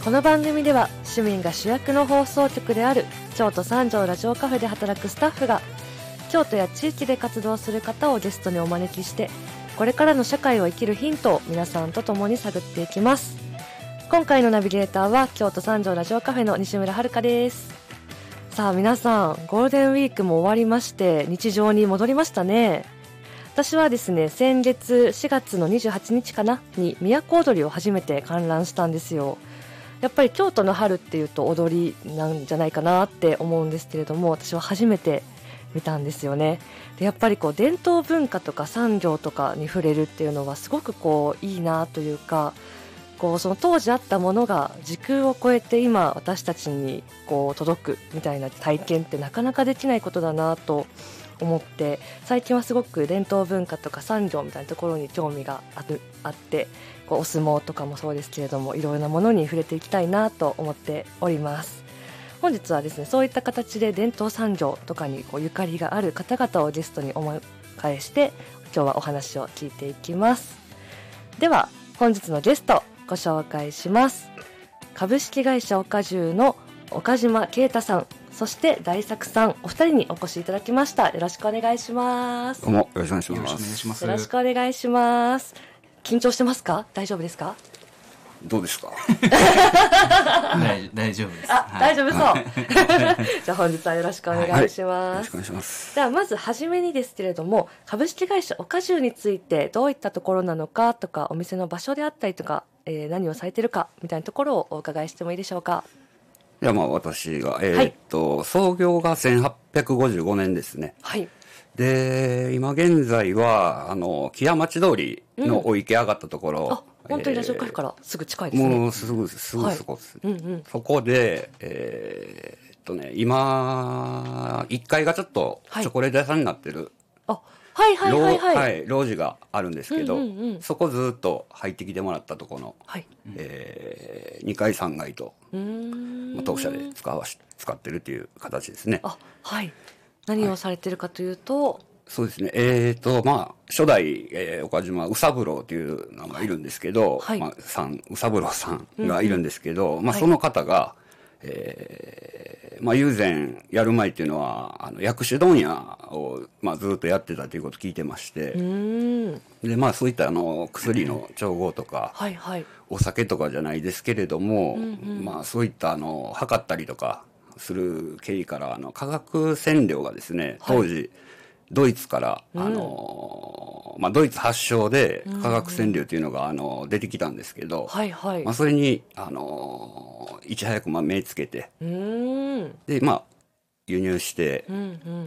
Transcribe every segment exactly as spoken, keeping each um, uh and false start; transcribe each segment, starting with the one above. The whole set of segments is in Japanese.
この番組では市民が主役の放送局である京都三条ラジオカフェで働くスタッフが京都や地域で活動する方をゲストにお招きして、これからの社会を生きるヒントを皆さんと共に探っていきます。今回のナビゲーターは京都三条ラジオカフェの西村遥です。さあ皆さん、ゴールデンウィークも終わりまして日常に戻りましたね。私はですね、先月しがつのにじゅうはちにちかなに都踊りを初めて観覧したんですよ。やっぱり京都の春っていうと踊りなんじゃないかなって思うんですけれども、私は初めて見たんですよね。でやっぱりこう伝統文化とか産業とかに触れるっていうのはすごくこういいなというか、こうその当時あったものが時空を超えて今私たちにこう届くみたいな体験ってなかなかできないことだなと思って、最近はすごく伝統文化とか産業みたいなところに興味があるあってこうお相撲とかもそうですけれども、いろいろなものに触れていきたいなと思っております。本日はですね、そういった形で伝統産業とかにこうゆかりがある方々をゲストにお迎えして今日はお話を聞いていきます。では本日のゲストご紹介します。株式会社岡住の岡島啓太さん、そして大作さん、お二人にお越しいただきました。よろしくお願いします。 どうもよろしくお願いします。 よろしくお願いします。緊張してますか？大丈夫ですか？ どうですか？ 大, 大丈夫です。 あ、 はい、 大丈夫そう。じゃあ本日はよろしくお願いします。はい、 よろしくお願いします。 ではまずはじめにですけれども、株式会社岡住についてどういったところなのかとか、お店の場所であったりとか、えー、何をされているかみたいなところをお伺いしてもいいでしょうか？ いやまあ私が、えーっと、はい、創業がせんはっぴゃくごじゅうごねんですね。 はい。 で、今現在は、あの、木屋町通りのお池上がったところ。うん、 あ、本当にラジオカフェからすぐ近いですね。 もうすぐ、すぐそこですね。 はい、うんうん、 そこで、えー、っとね、今、いっかいがちょっとチョコレート屋さんになってる。 はい、あ、はいはいはいはい。 はい、路地があるんですけど、 うんうんうん、 そこずっと入ってきてもらったところの、 はい、 えー、にかいさんがいと、 うーん、 まあ、当社で使わし使ってるっていう形ですね。 あ、はい。何をされてるかというと、はい、 そうですね。えっ、ー、と、まあ、初代、えー、岡島宇三郎というのがいるんですけど、 はい、 まあ、さん、宇三郎さんがいるんですけど、うんうん、まあ、その方が、はい、えー、まあ、友禅やる前っていうのは、あの、薬種問屋を、まあ、ずっとやってたということを聞いてまして、 うーん、 で、まあ、そういったあの、薬の調合とか、 はいはい、 お酒とかじゃないですけれども、 うんうん、 まあ、そういったあの、測ったりとかする経緯から、あの、化学染料がですね、当時、はい、ドイツから、あの、うん、まあ、ドイツ発祥で化学染料というのが、あの、出てきたんですけど、 はいはい。 まあ、それに、あの、いち早く、まあ、目つけて、 うーん、 で、まあ、輸入して、 うんうん、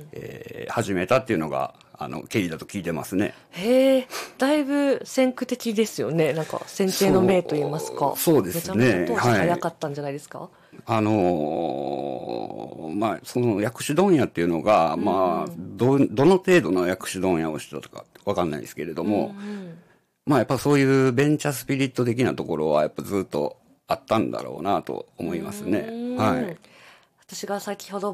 えー、始めたっていうのが、あの、経緯だと聞いてますね。 へえ、だいぶ先駆的ですよね。なんか、先手の明と言いますか。 そう、そうですね。 めちゃめちゃ当時早かったんじゃないですか？はい、 あのー、まあ、その薬種問屋っていうのが、うん、まあ、ど、どの程度の薬種問屋をしてたとかわかんないですけれども、うんうん、まあ、やっぱそういうベンチャースピリット的なところは、やっぱずっとあったんだろうなと思いますね。はい。 私が先ほど